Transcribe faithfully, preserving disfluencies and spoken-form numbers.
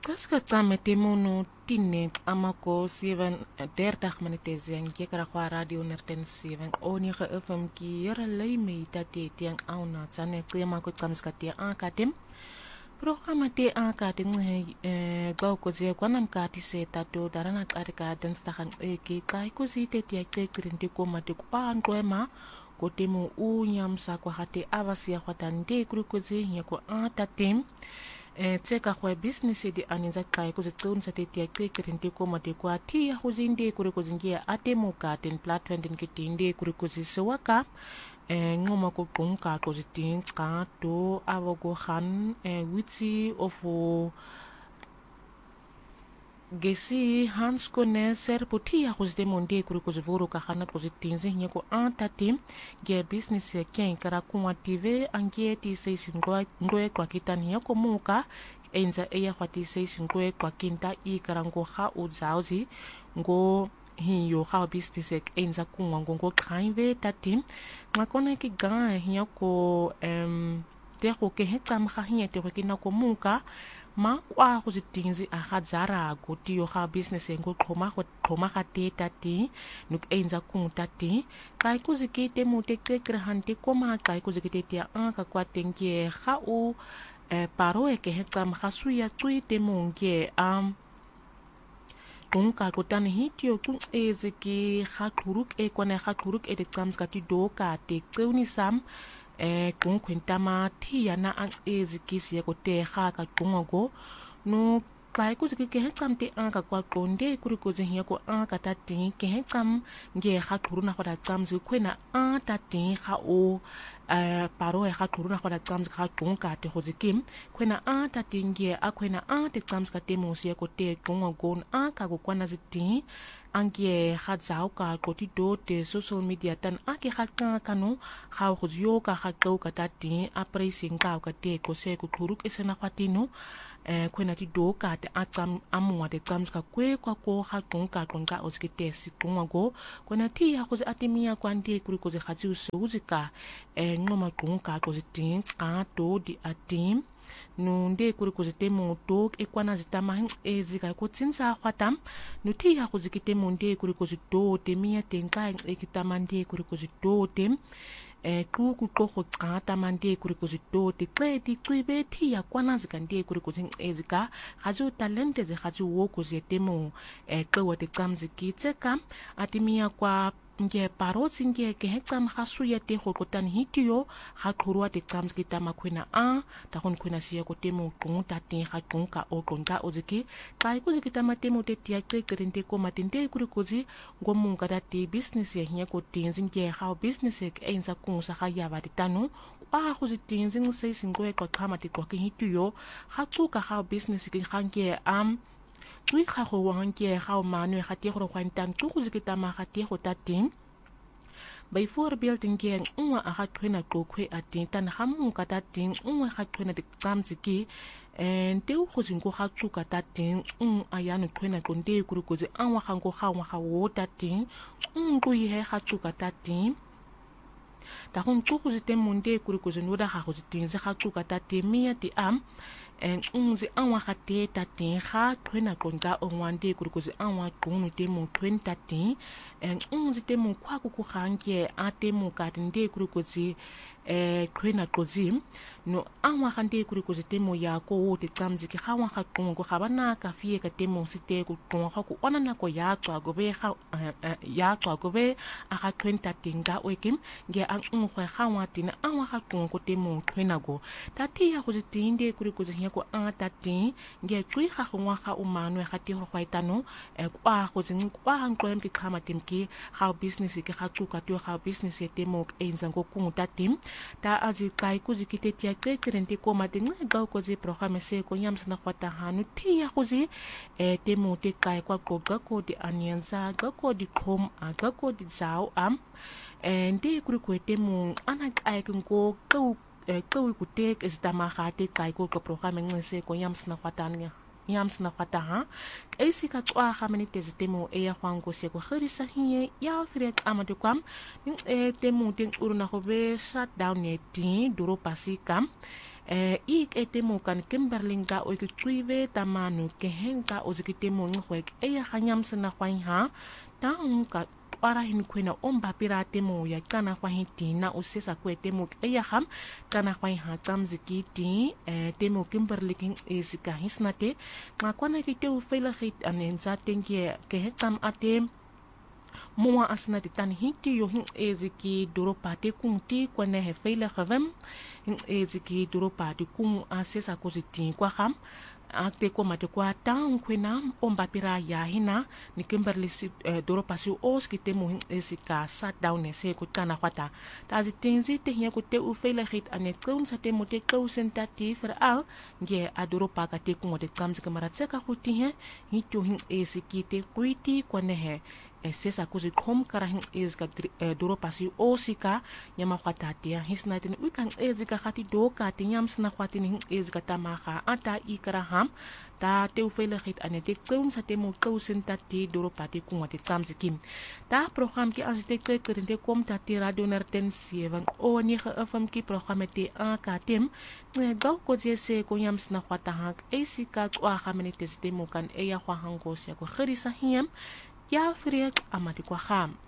Kaska tsame temono tine amako seven dertig minute zijn kekra kwa radio nerten seven onige F M ki yere lei me tate tiang auna tsane klema ko tsamska te akatem programma te akatem eh gau ko ze kwanam kati se tato darana karika denstagan eke kai ko site te te krinte ko mate ko an kwema ko temo unyam sa ko hate avasia kwatande krukoze nyako atatem eh tseka kwa business di aninza kai ko zitun sa te te krinte ko mate ko ati ya huzinde krukoze ngia atemo katen platform din kitinde krukoze sewaka eh ngoma ko kunka ko zitin ka to avogo han eh witsi ofo gesi hans kone ser potia hos de monde kuri ko zvoro ka hana ko zitinze nyeko antatim ge business ya ken kara ku active angieti seis ngoe ngoe kwa kitania ko muka enza eya kwati seis ngoe kwa kinta i karango ha uzauzi ngo hiyo ha business ek enza ku ngongo kaive tatim ngakona ki ga hiya ko em te ko ke hetam ha hiya te ko kinako muka ma kwa go zitinzi a ga jara go tiyo ga business ngo khoma go khoma ga te tati nuk enza ku tati kai ku zikite mo te ke krahante ko ma kai ku zikite te a ka kwa tenke ga o e paro e ke hetam ga suya tui te monge am tunka ko tani hitio kun ezeki ga turuk e kona ga turuk e te tsams ka ti do ka te tseuni sam eh kun kwentama thia na an ezikisi ko te ha ka kungo no kai ku zike ke hekam te an ka kwa konde kuri ko zihia ko an ka tati ke hekam nge ha thuru na khoda tsam zi kwena an tati ha o eh paro e ha thuru na khoda tsam zi ka kunka te ho zikim kwena an tati nge a kwena an te tsam ka te mo sia ko te kungo gon an ka ko kwana ziti angie ha zao ka ko ti do te social media tan ake ha ka kanu ha ho zio ka ha ko ka tati a pricing ka ka te ko se ko thuruk esena kwatino eh kwena ti do ka te atsam amwa te tsams ka kwe kwa ko ha konka konka oskite si kongo kwena ti ha ko se atimia kwante kuri ko se ha tsu uzika eh ngoma konka ko se tin ka to di atim no nde kuri ko zite mo to e kwana zitama ezika ko tsinsa khwatam no ti ha ko zikite mo nde kuri ko zito te mia tenka e kitamande kuri ko zito te e ku ku ko ko tsata mande kuri ko zito te tle ti twibe ti ya kwana zikande kuri ko zin ezika hazu talente ze hazu wo ko zite mo e ko te tsamziki tseka atimia kwa nge paro tsinge ke hetsam hasu ya te go kotan hitio ha khurwa te tsams ke tama khwena a ta gon khwena sia ko temo kung ta te ha kung ka o konta o ziki kai ku ziki tama temo te tia te krente ko matinte kuri kozi go munga da te business ya hiya ko tinzin ke ha business ek enza kung sa ga ya ba ditano a go zitinzin se singwe ko khama te ko ke hitio ha tsuka ha business ke hanke am tui ga go wanke ga o manu ga te go go ntang tu go zikita ma ga te go tating by voorbeeld nge nwa a ga twena kokwe ating tan ha mu ka tating nwa ga twena de tsamziki en te go zingo ga tsuka tating un ayano twena konde kuru ko ze anwa ga ngo ga nwa ga wo tating un ku ye ga tsuka tating ta gon tsu go zite monde kuru ko ze no da ga go ziting ze ga tsuka tating mia ti am en unzi anwa khate tatin kha thwena konta onwande kurikuzi anwa kunu temu twen tatin en unzi temu kwa ku khanke atemu katinde kurikuzi eh thwena kozi no anwa khande kurikuzi temu ya ko wote tsamzi ki khawa kha kunu ko khabana ka fie ka temu site ku kunu kha ku ona na ko ya tswa go be kha ya tswa go be a kha twen tatin ga wekim ge an un khwa khawa tina anwa kha kunu ko temu thwena go tati ya go zitinde kurikuzi ko atati nge tsui ga gongwa ga o manwe ga te go gwaitano e kwa go tseng kwa ntlwem ke khama timki ga business ke ga tsuka te ga business e temo enza go kungu tatim ta azi kai ku zikite tia tse trente ko matenga ga ko zi programe se ko nyams na kwata hanu ti ya go zi e temo te kai kwa ko ga ko di anyenza ga ko di khom a ga ko di zao am ende kuri ko temo ana kai ko ko e ko ku te ke sta ma ga te kai ko ko programe ngse ko yams na kwatanga yams na kwata ha e si ka tswa ga menite temo e ya gwango se ko gerisa hie ya fret amade kwam e temo ting uruna go be shut down ne ti duro pasika eh ik etemo kan Kimberlinga o ke tsuive tamanu ke henka o zikitemo ngwek e ya hanyam sena khwaiha ta nka para hin kwena omba pirate mo ya kana kwa hitina o sesa kwete mo e ya ham kana kwa ha tsamzikiti eh temo Kimberling ezika hisnate makwana kite u veiligheid anenza tenke ke hetam ate moa asna de tan hinti yo hin eziki doropate kunti kwane he feile gewem hin eziki doropate kun asesa koziti kwa ham akte ko mate kwa tan kwena omba pira ya hina ni Kimberley eh, doropasi oski temo hin ezika sat down ne se ko kana kwata tazi tenzi te hin ko te u veiligheid ane tsoun sa te mote klausentati veral nge adoropa ka te kun de tsamzi kamara tseka khuti he hito hin eziki te kwiti kwane he sesa kuzi kom karahin ezga doropasi osika nyama khwatatia hisnatin ukan ezga khati doka tinyam sna khwatin ezga tamaha ata ikaraham ta te veiligheid ane te tsoun sa te mo klausen tati doropati kunwate tsamzikim ta program ki architecte kerende kom tati radio nerten seven o nege fm ki program te akatem gau ko jese ko nyam sna khwatahak esika kwa khamene te mo kan eya khwa hangos ya ko khrisa hiem ya friek amati kwa kham